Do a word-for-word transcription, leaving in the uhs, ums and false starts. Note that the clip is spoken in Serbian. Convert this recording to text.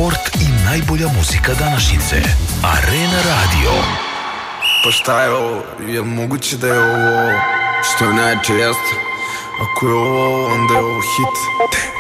sport i najbolja muzika današnjice. Arena Radio. Pa šta je ovo? Je moguće da je ovo što je najjače, jeste? Ako je ovo, onda je ovo hit.